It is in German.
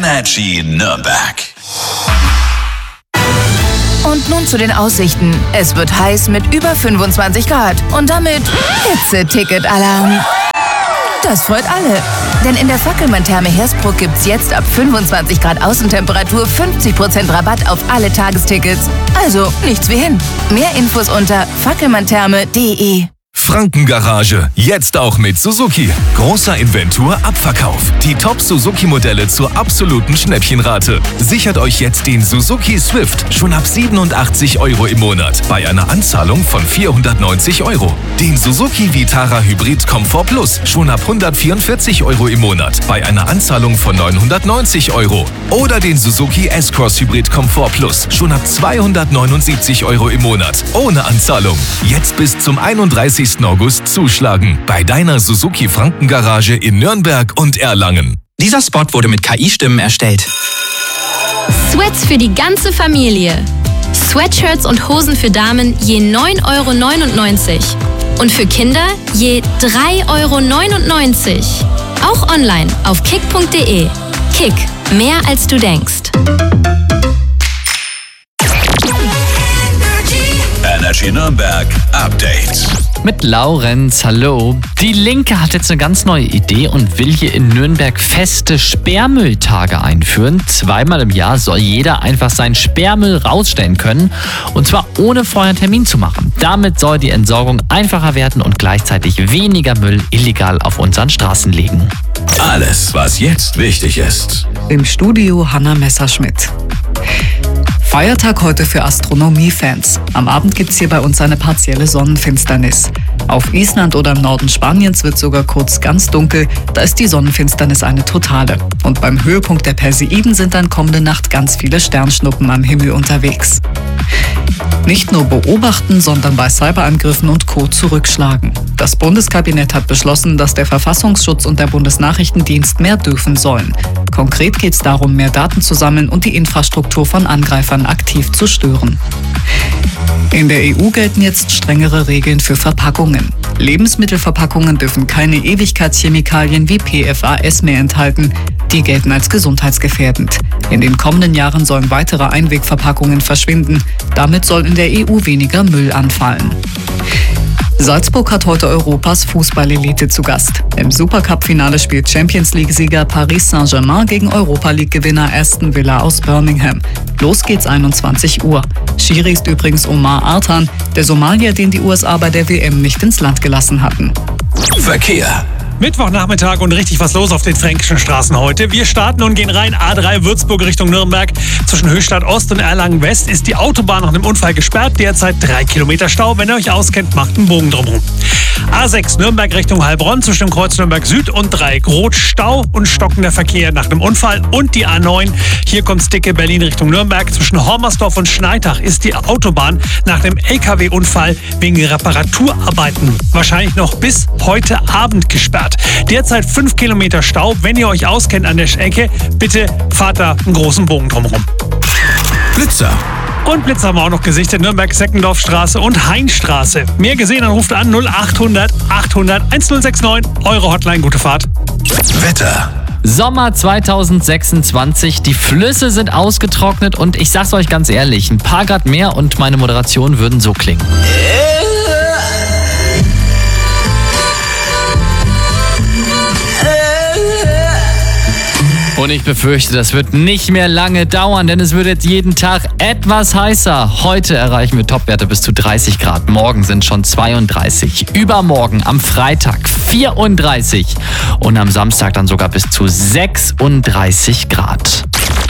Energy Nürnberg. Und nun zu den Aussichten. Es wird heiß mit über 25 Grad und damit Hitze-Ticket-Alarm. Das freut alle, denn in der Fackelmann-Therme Hersbruck gibt's jetzt ab 25 Grad Außentemperatur 50% Rabatt auf alle Tagestickets. Also nichts wie hin. Mehr Infos unter fackelmanntherme.de. Frankengarage, jetzt auch mit Suzuki. Großer Inventur-Abverkauf. Die Top-Suzuki-Modelle zur absoluten Schnäppchenrate. Sichert euch jetzt den Suzuki Swift schon ab 87 € im Monat bei einer Anzahlung von 490 €. Den Suzuki Vitara Hybrid Comfort Plus schon ab 144 € im Monat bei einer Anzahlung von 990 €. Oder den Suzuki S-Cross Hybrid Comfort Plus schon ab 279 € im Monat ohne Anzahlung. Jetzt bis zum 31. August zuschlagen bei deiner Suzuki Frankengarage in Nürnberg und Erlangen. Dieser Spot wurde mit KI-Stimmen erstellt. Sweats für die ganze Familie. Sweatshirts und Hosen für Damen je 9,99 € und für Kinder je 3,99 €. Auch online auf kick.de. Kick, mehr als du denkst. Energy Nürnberg Update. Mit Laurenz, hallo. Die Linke hat jetzt eine ganz neue Idee und will hier in Nürnberg feste Sperrmülltage einführen. 2-mal im Jahr soll jeder einfach seinen Sperrmüll rausstellen können und zwar ohne vorher einen Termin zu machen. Damit soll die Entsorgung einfacher werden und gleichzeitig weniger Müll illegal auf unseren Straßen liegen. Alles, was jetzt wichtig ist. Im Studio Hanna Messerschmidt. Feiertag heute für Astronomie-Fans. Am Abend gibt's hier bei uns eine partielle Sonnenfinsternis. Auf Island oder im Norden Spaniens wird sogar kurz ganz dunkel, da ist die Sonnenfinsternis eine totale. Und beim Höhepunkt der Perseiden sind dann kommende Nacht ganz viele Sternschnuppen am Himmel unterwegs. Nicht nur beobachten, sondern bei Cyberangriffen und Co. zurückschlagen. Das Bundeskabinett hat beschlossen, dass der Verfassungsschutz und der Bundesnachrichtendienst mehr dürfen sollen. Konkret geht es darum, mehr Daten zu sammeln und die Infrastruktur von Angreifern aktiv zu stören. In der EU gelten jetzt strengere Regeln für Verpackungen. Lebensmittelverpackungen dürfen keine Ewigkeitschemikalien wie PFAS mehr enthalten. Die gelten als gesundheitsgefährdend. In den kommenden Jahren sollen weitere Einwegverpackungen verschwinden. Damit soll in der EU weniger Müll anfallen. Salzburg hat heute Europas Fußballelite zu Gast. Im Supercup-Finale spielt Champions-League-Sieger Paris Saint-Germain gegen Europa-League-Gewinner Aston Villa aus Birmingham. Los geht's 21 Uhr. Schiri ist übrigens Omar Artan, der Somalier, den die USA bei der WM nicht ins Land gelassen hatten. Verkehr. Mittwochnachmittag und richtig was los auf den fränkischen Straßen heute. Wir starten und gehen rein. A3 Würzburg Richtung Nürnberg. Zwischen Höchstadt Ost und Erlangen West ist die Autobahn nach einem Unfall gesperrt. Derzeit 3 Kilometer Stau. Wenn ihr euch auskennt, macht einen Bogen drumherum. A6 Nürnberg Richtung Heilbronn zwischen dem Kreuz Nürnberg Süd und Dreieck-Rot. Stau und stockender Verkehr nach einem Unfall. Und die A9. Hier kommt's dicke Berlin Richtung Nürnberg. Zwischen Hormersdorf und Schneitach ist die Autobahn nach dem LKW-Unfall wegen Reparaturarbeiten wahrscheinlich noch bis heute Abend gesperrt. Derzeit 5 Kilometer Stau. Wenn ihr euch auskennt an der Ecke, bitte fahrt da einen großen Bogen drumherum. Blitzer. Und Blitzer haben wir auch noch gesichtet. Nürnberg-Seckendorfstraße und Heinstraße. Mehr gesehen, dann ruft an 0800 800 1069. Eure Hotline, gute Fahrt. Wetter. Sommer 2026, die Flüsse sind ausgetrocknet und ich sag's euch ganz ehrlich, ein paar Grad mehr und meine Moderation würden so klingen. Und ich befürchte, das wird nicht mehr lange dauern, denn es wird jetzt jeden Tag etwas heißer. Heute erreichen wir Topwerte bis zu 30 Grad. Morgen sind schon 32. Übermorgen am Freitag 34. Und am Samstag dann sogar bis zu 36 Grad.